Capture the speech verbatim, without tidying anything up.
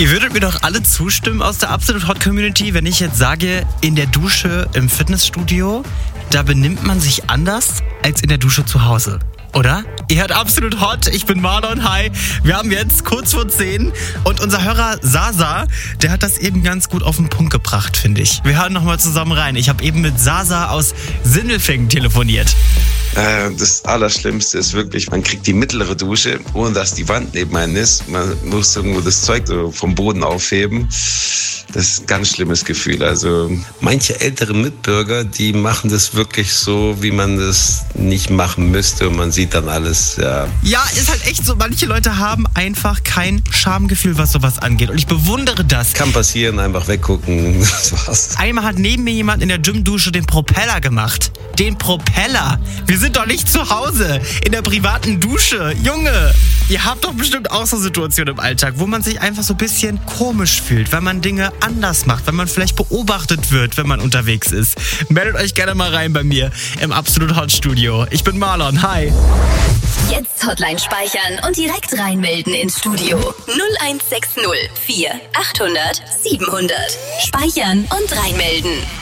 Ihr würdet mir doch alle zustimmen aus der Absolut Hot Community, wenn ich jetzt sage, in der Dusche im Fitnessstudio, da benimmt man sich anders als in der Dusche zu Hause. Oder? Ihr hört Absolut Hot, ich bin Marlon, hi. Wir haben jetzt kurz vor zehn und unser Hörer Sasa, der hat das eben ganz gut auf den Punkt gebracht, finde ich. Wir hören nochmal zusammen rein. Ich habe eben mit Sasa aus Sindelfingen telefoniert. Äh, das Allerschlimmste ist wirklich, man kriegt die mittlere Dusche, ohne dass die Wand neben einem ist. Man muss irgendwo das Zeug so vom Boden aufheben. Das ist ein ganz schlimmes Gefühl. Also manche ältere Mitbürger, die machen das wirklich so, wie man das nicht machen müsste. Und man sieht dann alles, ja. Ja, ist halt echt so. Manche Leute haben einfach kein Schamgefühl, was sowas angeht. Und ich bewundere das. Kann passieren, einfach weggucken. Das war's. Einmal hat neben mir jemand in der Gymdusche den Propeller gemacht. Den Propeller. Wir sind doch nicht zu Hause in der privaten Dusche. Junge, ihr habt doch bestimmt auch so Situationen im Alltag, wo man sich einfach so ein bisschen komisch fühlt, weil man Dinge anders macht, wenn man vielleicht beobachtet wird, wenn man unterwegs ist. Meldet euch gerne mal rein bei mir im Absolut Hot Studio. Ich bin Marlon, hi. Jetzt Hotline speichern und direkt reinmelden ins Studio. null eins sechs null vier achthundert siebenhundert. Speichern und reinmelden.